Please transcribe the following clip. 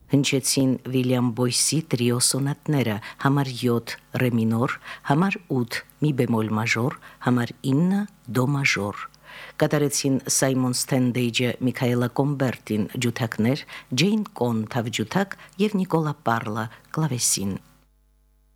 Հնչեցին Վիլյամ Բոյսի տրիո սոնատները համար 7 ռե մինոր, համար 8 մի բեմոլ մաժոր, համար 9 դո մաժոր։ Կատարեցին Սայմոն Ստենդեյջը, Միքայելա Կոմբերտին ջութակներ, Ջեյն Կոն թավջութակ եւ Նիկոլա Պարլա կլավեսին։